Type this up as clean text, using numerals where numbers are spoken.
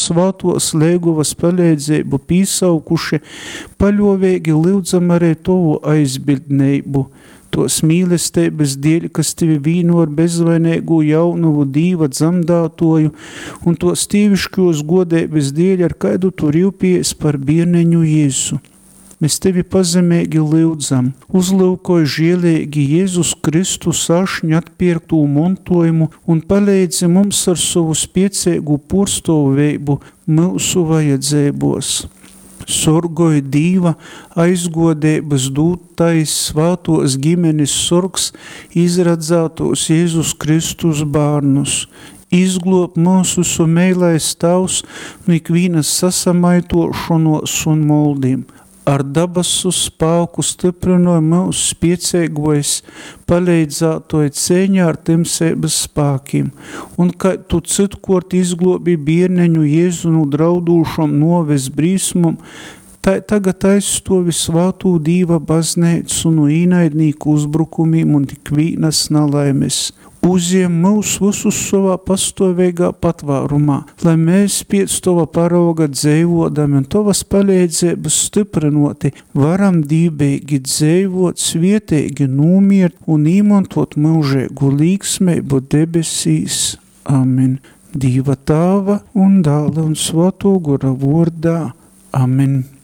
svātos Lēguvas palīdzību pīsaukuši, paļovīgi lūdzam arī tovu aizbildneibu, tos mīlestības dēļ, kas tevi vīno ar bezvainīgu jaunuvu Dīva dzamdātoju, un tos tīviškos godības dēļ, ar kaidu tu rīvpies par bierneņu Jēzu. Mēs tevi pazemīgi lūdzam, uzlūkoj žielīgi Jēzus Kristus ašņu atpirktū montojumu un palīdzi mums ar savu spiecīgu purstovību mūsu vajadzībos. Sorgoj Dīva aizgodības dūtais svātos ģimenes sorgs izradzātos Jēzus Kristus bārnus. Izglob mūsu sumeilais tavs no ikvīnas sasamaitošanos un moldīm. Ar dabasu spāku stiprinoja mūsu spiecīgojas, palīdzātoja cēņā ar timsības spākiem, un kā tu citkort izglobi bierneņu Jēzu no draudūšam noves brīsmum, tā tagad aizstovi svātū Dīva bazneicu no īnaidnīku uzbrukumiem un ikvīnas nalaimes. Uziem mūs visus savā pastāvīgā patvārumā, lai mēs pēc tova parauga dzēvodami un tovas palīdzības stiprinoti varam dībīgi dzēvot, svietīgi nomiert un īmantot mūžēgu līgsmeibu debesīs. Amen. Dīva Tāva un Dāla un Svētā Gara vārdā. Amen.